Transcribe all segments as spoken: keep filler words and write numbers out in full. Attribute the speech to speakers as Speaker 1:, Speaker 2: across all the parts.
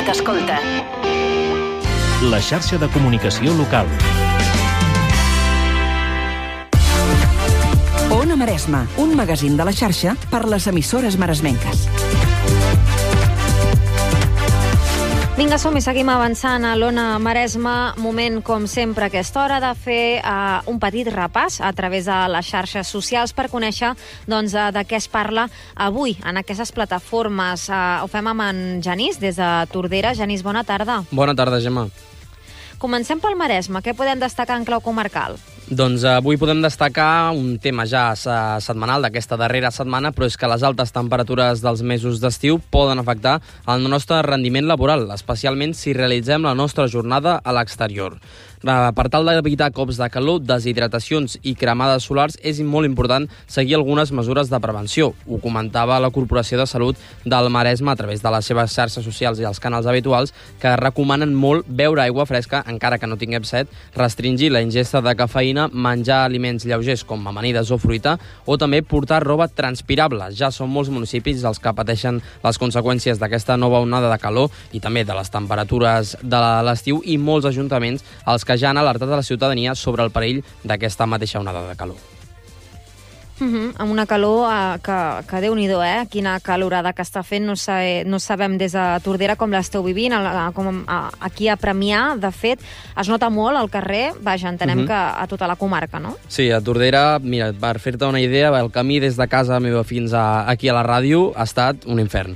Speaker 1: t'escolta.
Speaker 2: La xarxa de comunicació local.
Speaker 3: Ona Maresma, un magazín de la xarxa per les emissores maresmenques.
Speaker 4: Vinga, som-hi, seguim avançant a l'Ona Maresma. Moment, com sempre, a aquesta hora de fer uh, un petit repàs a través de les xarxes socials per conèixer doncs, uh, de què es parla avui en aquestes plataformes. Uh, ho fem amb en Genís, des de Tordera. Genís, bona tarda.
Speaker 5: Bona tarda, Gemma.
Speaker 4: Comencem pel Maresme. Què podem destacar en clau comarcal?
Speaker 5: Doncs avui podem destacar un tema ja setmanal d'aquesta darrera setmana, però és que les altes temperatures dels mesos d'estiu poden afectar el nostre rendiment laboral, especialment si realitzem la nostra jornada a l'exterior. Per tal d'evitar cops de calor, deshidratacions i cremades solars, és molt important seguir algunes mesures de prevenció. Ho comentava la Corporació de Salut del Maresme a través de les seves xarxes socials i els canals habituals, que recomanen molt beure aigua fresca, encara que no tinguem set, restringir la ingesta de cafeïna, menjar aliments lleugers com amanides o fruita, o també portar roba transpirable. Ja són molts municipis els que pateixen les conseqüències d'aquesta nova onada de calor i també de les temperatures de l'estiu, i molts ajuntaments els que ja han alertat a la ciutadania sobre el perill d'aquesta mateixa onada de calor.
Speaker 4: Uh-huh. Amb una calor uh, que, que Déu-n'hi-do, eh? Quina calorada que està fent. No, sa, no sabem des de Tordera com l'esteu vivint. A, com a, aquí a Premià, de fet, es nota molt al carrer. Vaja, entenem uh-huh. que a tota la comarca, no?
Speaker 5: Sí, a Tordera, mira, per fer-te una idea, el camí des de casa meva fins a, aquí a la ràdio ha estat un infern.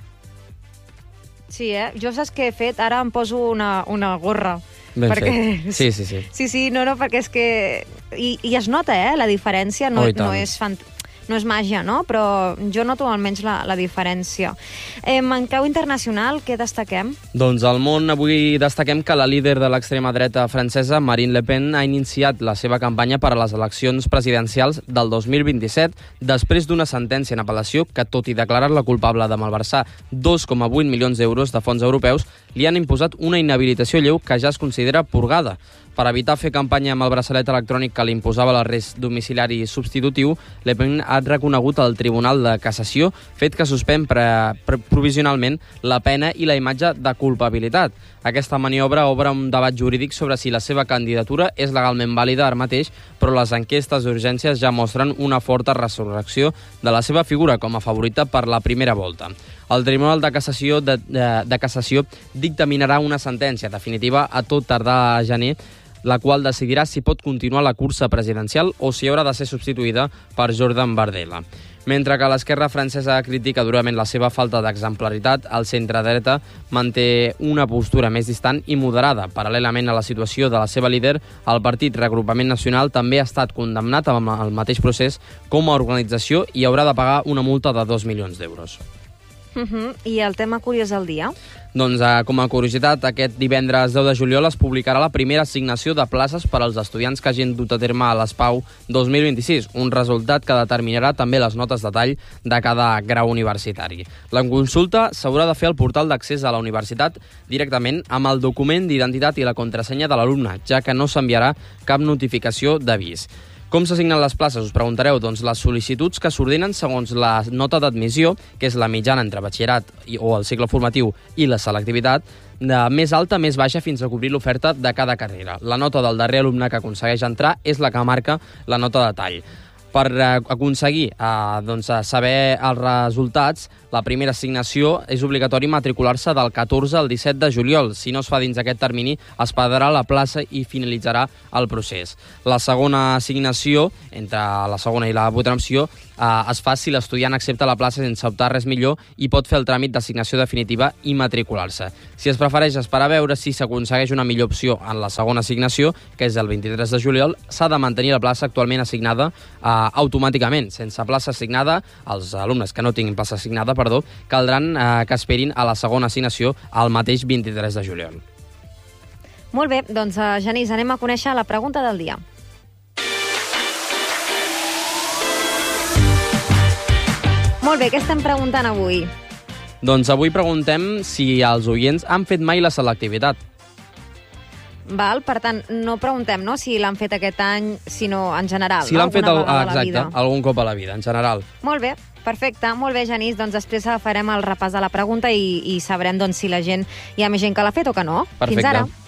Speaker 4: Sí, eh? Jo saps què he fet? Ara em poso una, una gorra.
Speaker 5: Ben
Speaker 4: perquè...
Speaker 5: fet. Sí, sí, sí.
Speaker 4: Sí, sí, no, no, perquè és que... I, i es nota, eh, la diferència. No,
Speaker 5: oh,
Speaker 4: no és fant... no és màgia, no? Però jo noto almenys la, la diferència. Eh, en clau internacional, què destaquem?
Speaker 5: Doncs al món avui destaquem que la líder de l'extrema dreta francesa, Marine Le Pen, ha iniciat la seva campanya per a les eleccions presidencials del dos mil vint-i-set després d'una sentència en apel·lació que, tot i declarar-la culpable de malversar dos coma vuit milions d'euros de fons europeus, li han imposat una inhabilitació lleu que ja es considera purgada. Per evitar fer campanya amb el braçalet electrònic que li imposava l'arrest domiciliari substitutiu, Le Pen ha reconegut al Tribunal de Cassació, fet que suspèn pre, pre, provisionalment la pena i la imatge de culpabilitat. Aquesta maniobra obre un debat jurídic sobre si la seva candidatura és legalment vàlida ara mateix, però les enquestes d'urgències ja mostren una forta resurrecció de la seva figura com a favorita per la primera volta. El Tribunal de Cassació, de, de, de Cassació dictaminarà una sentència definitiva a tot tardar a gener, la qual decidirà si pot continuar la cursa presidencial o si haurà de ser substituïda per Jordan Bardella. Mentre que l'esquerra francesa critica durament la seva falta d'exemplaritat, el centre-dreta manté una postura més distant i moderada. Paral·lelament a la situació de la seva líder, el Partit Reagrupament Nacional també ha estat condemnat amb el mateix procés com a organització i haurà de pagar una multa de dos milions d'euros.
Speaker 4: Uh-huh. I el tema curiós del dia?
Speaker 5: Doncs, eh, com a curiositat, aquest divendres deu de juliol es publicarà la primera assignació de places per als estudiants que hagin dut a terme a l'ESPAU dos mil vint-i-sis, un resultat que determinarà també les notes de tall de cada grau universitari. La consulta s'haurà de fer al portal d'accés a la universitat directament amb el document d'identitat i la contrasenya de l'alumne, ja que no s'enviarà cap notificació d'avís. Com s'assignen les places, us preguntareu? Doncs les sol·licituds que s'ordenen segons la nota d'admissió, que és la mitjana entre batxillerat o el cicle formatiu i la selectivitat, de més alta a més baixa fins a cobrir l'oferta de cada carrera. La nota del darrer alumne que aconsegueix entrar és la que marca la nota de tall. Per aconseguir eh, doncs, saber els resultats, la primera assignació és obligatori matricular-se del catorze al disset de juliol. Si no es fa dins aquest termini, es perdrà la plaça i finalitzarà el procés. La segona assignació, entre la segona i la vuitena opció, eh, es fa si l'estudiant accepta la plaça sense optar res millor i pot fer el tràmit d'assignació definitiva i matricular-se. Si es prefereix esperar a veure si s'aconsegueix una millor opció en la segona assignació, que és el vint-i-tres de juliol, s'ha de mantenir la plaça actualment assignada eh, automàticament. Sense plaça assignada, els alumnes que no tinguin plaça assignada, perdó, caldran eh, que esperin a la segona assignació el mateix vint-i-tres de juliol.
Speaker 4: Molt bé, doncs, uh, Genís, anem a conèixer la pregunta del dia. Molt bé, què estem preguntant avui?
Speaker 5: Doncs avui preguntem si els oients han fet mai la selectivitat.
Speaker 4: Val? Per tant, no preguntem no, si l'han fet aquest any, sinó en general.
Speaker 5: Si l'han fet,
Speaker 4: el,
Speaker 5: exacte, algun cop a la vida, en general.
Speaker 4: Molt bé. Perfecte, molt bé, Genís. Doncs després farem el repàs de la pregunta i, i sabrem doncs, si la gent hi ha més gent que l'ha fet o que no.
Speaker 5: Perfecte.
Speaker 4: Fins ara.